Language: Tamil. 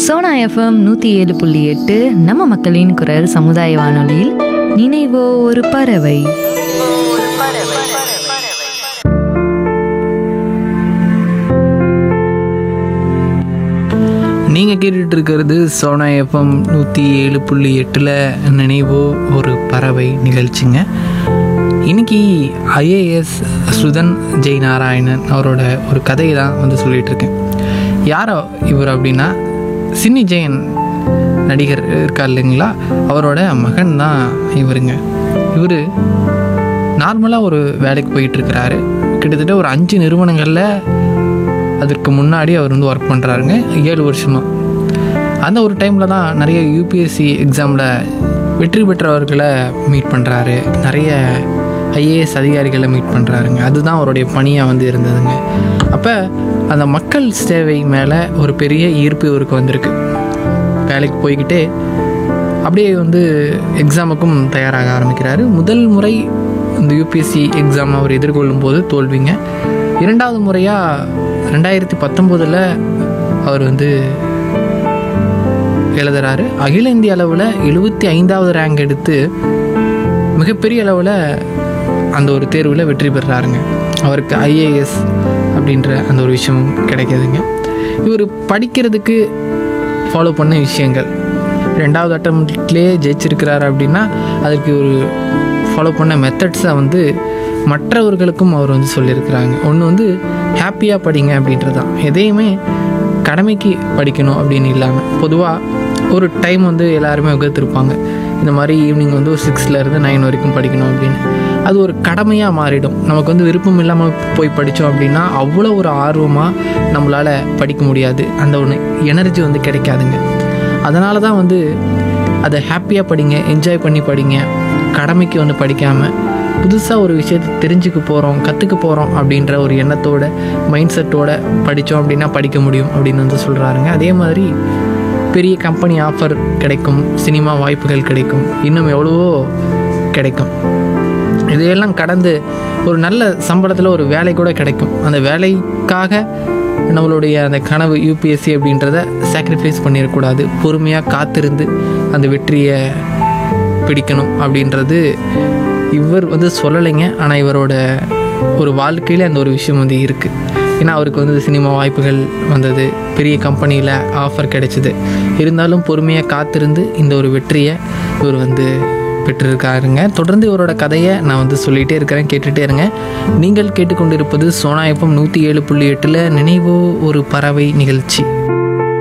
சோனா எஃப்எம் 107.8 நம்ம மக்களின் குரல் சமுதாய வானொலியில் நினைவோ ஒரு பறவை. நீங்கள் கேட்டுட்டு இருக்கிறது சோனா எஃப்எம் 107.8 நினைவோ ஒரு பறவை நிகழ்ச்சிங்க. இன்னைக்கு ஐஏஎஸ் சுதன் ஜெய் நாராயணன் அவரோட ஒரு கதையை தான் வந்து சொல்லிகிட்டு இருக்கேன். யாரோ இவர் அப்படின்னா சின்னி ஜெயன் நடிகர் இருக்கார் இல்லைங்களா, அவரோட மகன் தான் இவருங்க. இவர் நார்மலாக ஒரு வேலைக்கு போயிட்டுருக்கிறாரு. கிட்டத்தட்ட ஒரு 5 நிறுவனங்களில் அதற்கு முன்னாடி அவர் வந்து ஒர்க் பண்ணுறாருங்க 7 வருஷமாக. அந்த ஒரு டைமில் தான் நிறைய யூபிஎஸ்சி எக்ஸாமில் வெற்றி பெற்றவர்களை மீட் பண்ணுறாரு, நிறைய ஐஏஎஸ் அதிகாரிகளை மீட் பண்ணுறாருங்க. அதுதான் அவருடைய பணியாக வந்து இருந்ததுங்க. அப்போ அந்த மக்கள் சேவை மேலே ஒரு பெரிய ஈர்ப்பு இவருக்கு வந்திருக்கு. வேலைக்கு போய்கிட்டே அப்படியே வந்து எக்ஸாமுக்கும் தயாராக ஆரம்பிக்கிறாரு. முதல் முறை இந்த யூபிஎஸ்சி எக்ஸாம் அவர் எதிர்கொள்ளும் போது தோல்விங்க. 2வது முறையாக 2019 அவர் வந்து எழுதுறாரு. அகில இந்திய அளவில் 75வது ரேங்க் எடுத்து மிகப்பெரிய அளவில் அந்த ஒரு தேர்வில் வெற்றி பெறாருங்க. அவருக்கு ஐஏஎஸ் அப்படின்ற அந்த ஒரு விஷயம் கிடைக்கிதுங்க. இவர் படிக்கிறதுக்கு ஃபாலோ பண்ண விஷயங்கள் 2வது அட்டம்ப்ட்லேயே ஜெயிச்சிருக்கிறாரு அப்படின்னா அதற்கு ஒரு ஃபாலோ பண்ண மெத்தட்ஸை வந்து மற்றவர்களுக்கும் அவர் வந்து சொல்லியிருக்கிறாங்க. ஒன்று வந்து ஹாப்பியாக படிங்க அப்படின்றது தான். எதையுமே கடமைக்கு படிக்கணும் அப்படின்னு இல்லாமல் பொதுவாக ஒரு டைம் வந்து எல்லாருமே வகுத்திருப்பாங்க. இந்த மாதிரி ஈவினிங் வந்து ஒரு 6லேருந்து 9 வரைக்கும் படிக்கணும் அப்படின்னு. அது ஒரு கடமையாக மாறிடும். நமக்கு வந்து விருப்பம் இல்லாமல் போய் படித்தோம் அப்படின்னா அவ்வளோ ஒரு ஆர்வமாக நம்மளால் படிக்க முடியாது. அந்த ஒன்று எனர்ஜி வந்து கிடைக்காதுங்க. அதனால தான் வந்து அதை ஹாப்பியாக படிங்க, என்ஜாய் பண்ணி படிங்க. கடமைக்கு வந்து படிக்காமல் புதுசாக ஒரு விஷயத்தை தெரிஞ்சுக்க போகிறோம், கற்றுக்க போகிறோம் அப்படின்ற ஒரு எண்ணத்தோட மைண்ட் செட்டோடு படித்தோம் அப்படின்னா படிக்க முடியும் அப்படின்னு வந்து சொல்கிறாருங்க. அதே மாதிரி பெரிய கம்பெனி ஆஃபர் கிடைக்கும், சினிமா வாய்ப்புகள் கிடைக்கும், இன்னும் எவ்வளவோ கிடைக்கும். இதையெல்லாம் கடந்து ஒரு நல்ல சம்பளத்தில் ஒரு வேலை கூட கிடைக்கும். அந்த வேலைக்காக நம்மளுடைய அந்த கனவு யூபிஎஸ்சி அப்படின்றத சாக்ரிஃபைஸ் பண்ணிடக்கூடாது. பொறுமையாக காத்திருந்து அந்த வெற்றியை பிடிக்கணும் அப்படின்றது இவர் வந்து சொல்லலைங்க. ஆனால் இவரோட ஒரு வாழ்க்கையில் அந்த ஒரு விஷயம் வந்து இருக்குது. ஏன்னா அவருக்கு வந்து சினிமா வாய்ப்புகள் வந்தது, பெரிய கம்பெனியில் ஆஃபர் கிடைச்சிது. இருந்தாலும் பொறுமையாக காத்திருந்து இந்த ஒரு வெற்றியை இவர் வந்து பெற்றிருக்காருங்க. தொடர்ந்து இவரோட கதையை நான் வந்து சொல்லிகிட்டே இருக்கிறேன், கேட்டுகிட்டே இருங்க. நீங்கள் கேட்டுக்கொண்டிருப்பது சோனா எஃப்எம் 107.8 நினைவோ ஒரு பறவை நிகழ்ச்சி.